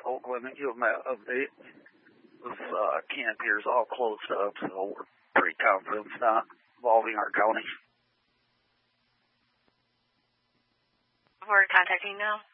Oakland and give them an update. This camp here is all closed up, so we're pretty confident it's not involving our county. We're contacting now.